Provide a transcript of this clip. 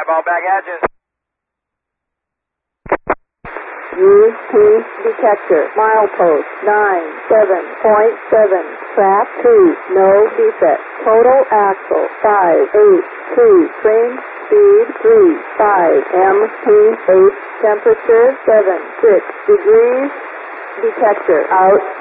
Fireball back at you. UP detector, milepost 97.7, track 2, no defect. Total axle 582, train speed 35, MPH temperature 76 degrees. Detector out.